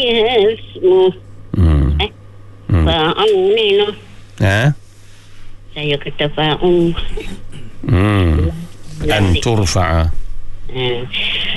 Ismu. Fa'un ni no. Saya kata fa'un. An turfa'a.